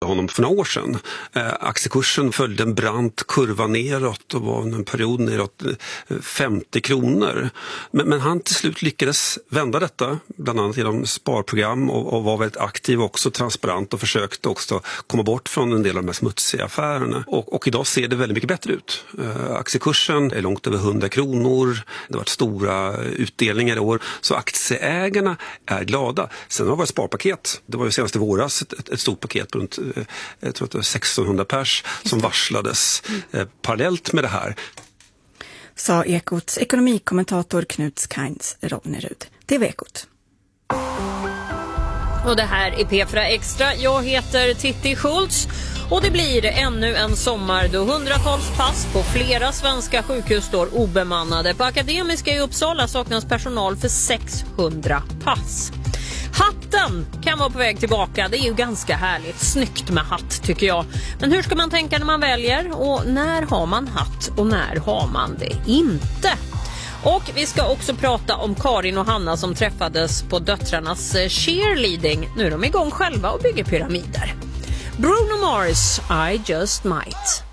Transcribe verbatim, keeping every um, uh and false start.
honom för några år sedan. Eh, aktiekursen följde en brant kurva neråt och var en period neråt femtio kronor. Men, men han till slut lyckades vända detta, bland annat genom sparprogram och, och var väldigt aktiv också, transparent och försökte också komma bort från en del av de här smutsiga affärerna. Och, och idag ser det väldigt mycket bättre ut. Eh, aktiekursen är långt över hundra kronor, det har varit stora utdelningar i år, så aktieägarna är glada. Sen har det varit sparpaket. Det var ju senast i våras ett, ett, ett stort paket på runt jag tror att det var sextonhundra pers som varslades eh, parallellt med det här. Sa Ekots ekonomikommentator Knut Kainz Rovnerud. Det var Ekot. Och det här är P fyra Extra. Jag heter Titti Schultz. Och det blir ännu en sommar då hundratals pass på flera svenska sjukhus står obemannade. På Akademiska i Uppsala saknas personal för sexhundra pass. Hatten kan vara på väg tillbaka. Det är ju ganska härligt. Snyggt med hatt tycker jag. Men hur ska man tänka när man väljer? Och när har man hatt och när har man det inte? Och vi ska också prata om Karin och Hanna som träffades på döttrarnas cheerleading. Nu är de igång själva och bygger pyramider. Bruno Mars, I Just Might.